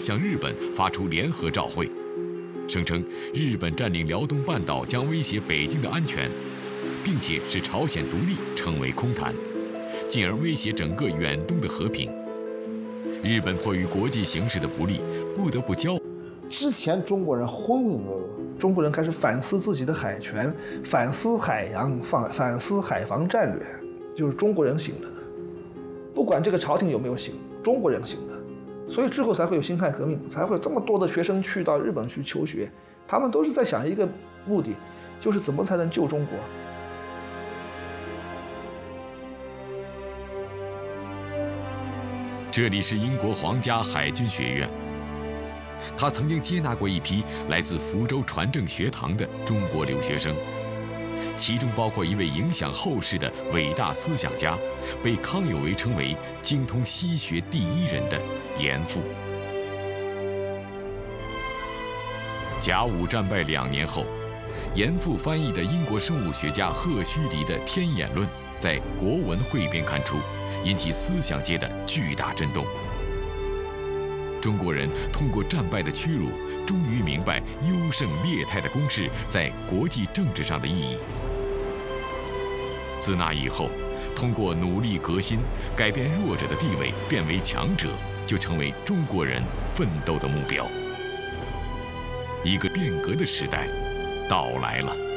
向日本发出联合照会，声称日本占领辽东半岛将威胁北京的安全，并且使朝鲜独立成为空谈，进而威胁整个远东的和平。日本迫于国际形势的不利，不得不交。 之前中国人浑浑噩噩，中国人开始反思自己的海权，反思海洋，反思海防战略，就是中国人醒了。不管这个朝廷有没有醒，中国人醒了，所以之后才会有辛亥革命，才会有这么多的学生去到日本去求学，他们都是在想一个目的，就是怎么才能救中国。 这里是英国皇家海军学院，他曾经接纳过一批来自福州传政学堂的中国留学生，其中包括一位影响后世的伟大思想家，被康有为称为精通西学第一人的严复。甲午战败2年后，严复翻译的英国生物学家赫胥黎的《天演论》在《国文汇编》刊出，引起思想界的巨大震动。中国人通过战败的屈辱，终于明白优胜劣汰的公式在国际政治上的意义。自那以后，通过努力革新，改变弱者的地位，变为强者，就成为中国人奋斗的目标。一个变革的时代到来了。